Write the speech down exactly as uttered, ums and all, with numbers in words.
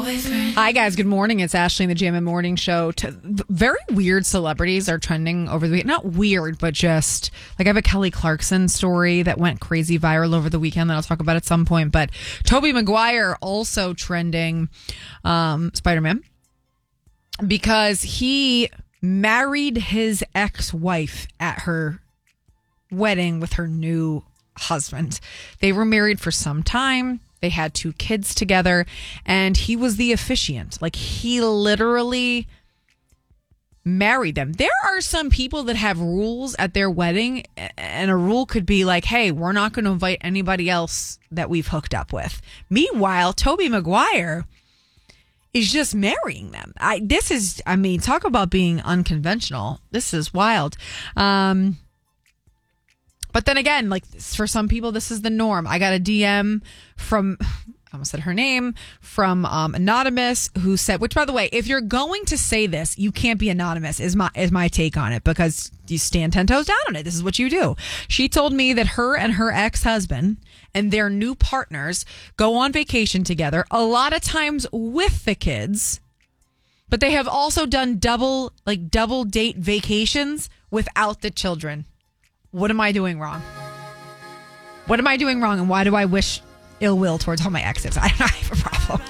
boyfriend. Hi, guys. Good morning. It's Ashley in the Jam and Morning Show. To, very weird celebrities are trending over the week. Not weird, but just like I have a Kelly Clarkson story that went crazy viral over the weekend that I'll talk about at some point. But Tobey Maguire also trending um, Spider-Man because he married his ex-wife at her wedding with her new husband. They were married for some time. They had two kids together, and he was the officiant. Like, he literally married them. There are some people that have rules at their wedding, and a rule could be like, hey, we're not going to invite anybody else that we've hooked up with. Meanwhile, Tobey Maguire is just marrying them. I, this is, I mean, talk about being unconventional. This is wild. Um, But then again, like for some people, this is the norm. I got a D M from, I almost said her name, from um, Anonymous who said, which by the way, if you're going to say this, you can't be anonymous is my, is my take on it because you stand ten toes down on it. This is what you do. She told me that her and her ex-husband and their new partners go on vacation together, a lot of times with the kids, but they have also done double, like double date vacations without the children. What am I doing wrong? What am I doing wrong? And why do I wish ill will towards all my exes? I don't have a problem.